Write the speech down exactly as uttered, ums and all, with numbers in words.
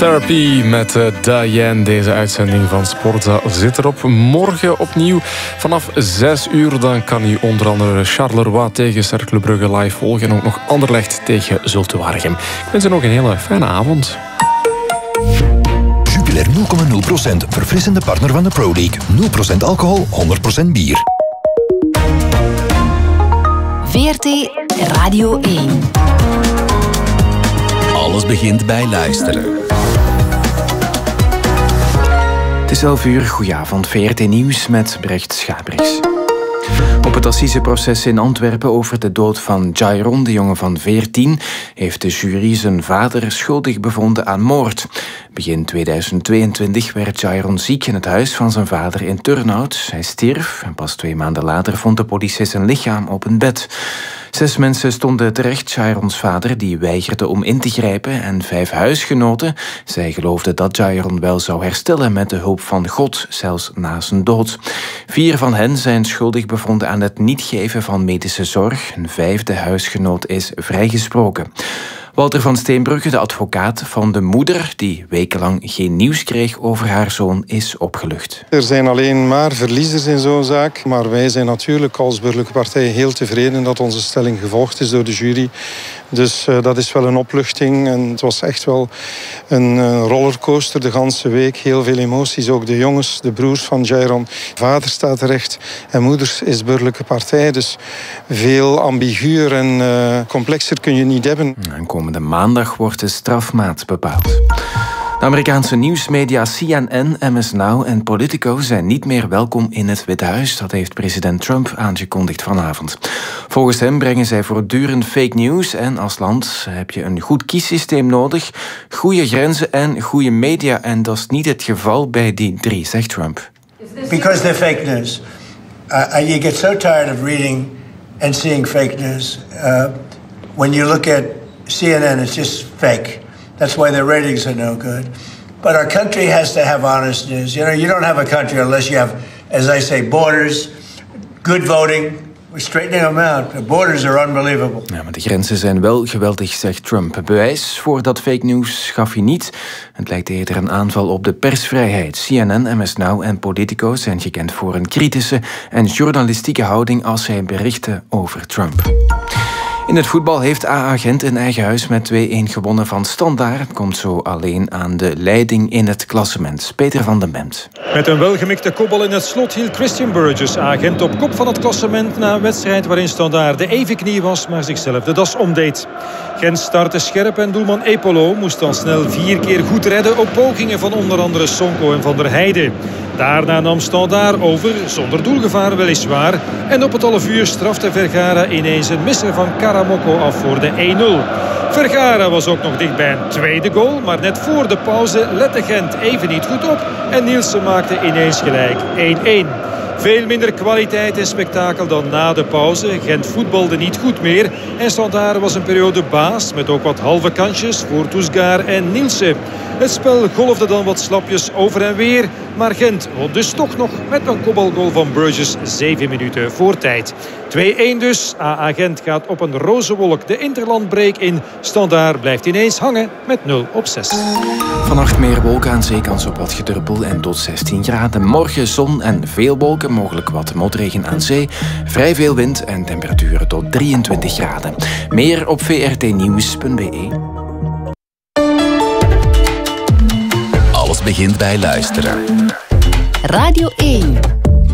Therapy met uh, Diane. Deze uitzending van Sportza zit erop. Morgen opnieuw vanaf zes uur. Dan kan u onder andere Charleroi tegen Cercle Brugge live volgen. En ook nog Anderlecht tegen Zulte Waregem. Ik wens u nog een hele fijne avond. Jupiler nul komma nul procent. Verfrissende partner van de Pro League. nul procent alcohol, honderd procent bier. V R T Radio één. Alles begint bij luisteren. Het is elf uur, goedenavond, V R T Nieuws met Brecht Schabriks. Op het assiseproces in Antwerpen over de dood van Jairon, de jongen van veertien, heeft de jury zijn vader schuldig bevonden aan moord. Begin tweeduizend tweeëntwintig werd Jairon ziek in het huis van zijn vader in Turnhout. Hij stierf en pas twee maanden later vond de politie zijn lichaam op een bed. Zes mensen stonden terecht, Jairons vader, die weigerde om in te grijpen, en vijf huisgenoten. Zij geloofden dat Jairon wel zou herstellen met de hulp van God, zelfs na zijn dood. Vier van hen zijn schuldig bevonden aan het niet geven van medische zorg. Een vijfde huisgenoot is vrijgesproken. Walter van Steenbrugge, de advocaat van de moeder, die wekenlang geen nieuws kreeg over haar zoon, is opgelucht. Er zijn alleen maar verliezers in zo'n zaak. Maar wij zijn natuurlijk als burgerlijke partij heel tevreden dat onze stelling gevolgd is door de jury. Dus uh, dat is wel een opluchting. En het was echt wel een uh, rollercoaster de ganse week. Heel veel emoties. Ook de jongens, de broers van Jairon. Vader staat terecht en moeder is burgerlijke partij. Dus veel ambiguur en uh, complexer kun je niet hebben. En komende maandag wordt de strafmaat bepaald. De Amerikaanse nieuwsmedia C N N, M S Now en Politico zijn niet meer welkom in het Witte Huis. Dat heeft president Trump aangekondigd vanavond. Volgens hem brengen zij voortdurend fake news en als land heb je een goed kiessysteem nodig, goede grenzen en goede media. En dat is niet het geval bij die drie, zegt Trump. Because they're fake news. Uh, you get so tired of reading and seeing fake news. Uh, when you look at C N N, it's just fake. That's why their ratings are no good. But our country has to have honest news. You know, you don't have a country unless you have, as I say, borders, good voting. We're straightening them out. The borders are unbelievable. Ja, maar de grenzen zijn wel geweldig, zegt Trump. Bewijs voor dat fake news gaf hij niet. Het lijkt eerder een aanval op de persvrijheid. C N N, M S Now en Politico zijn gekend voor een kritische en journalistieke houding als zij berichten over Trump. In het voetbal heeft A A Gent in eigen huis met twee-een gewonnen van Standaard. Komt zo alleen aan de leiding in het klassement. Peter van den Bemt. Met een welgemikte kopbal in het slot hield Christian Burgess A A Gent op kop van het klassement na een wedstrijd waarin Standaard de evenknie was, maar zichzelf de das omdeed. Gent startte scherp en doelman Epolo moest dan snel vier keer goed redden op pogingen van onder andere Sonko en Van der Heijden. Daarna nam Standaard over, zonder doelgevaar weliswaar. En op het half uur strafte Vergara ineens een misser van Karamoko af voor de één nul. Vergara was ook nog dicht bij een tweede goal, maar net voor de pauze lette Gent even niet goed op en Nielsen maakte ineens gelijk één-één. Veel minder kwaliteit en spektakel dan na de pauze. Gent voetbalde niet goed meer en Standaard was een periode baas met ook wat halve kansjes voor Toesgaar en Nielsen. Het spel golfde dan wat slapjes over en weer, maar Gent won dus toch nog met een kopbalgoal van Burgess zeven minuten voor tijd. twee-één dus. A A Gent gaat op een roze wolk de interlandbreak in. Standaard blijft ineens hangen met nul op zes. Vannacht meer wolken, aan zee kans op wat gedruppel en tot zestien graden. Morgen zon en veel wolken, mogelijk wat motregen aan zee. Vrij veel wind en temperaturen tot drieëntwintig graden. Meer op v r t nieuws punt b e. Alles begint bij luisteren. Radio één.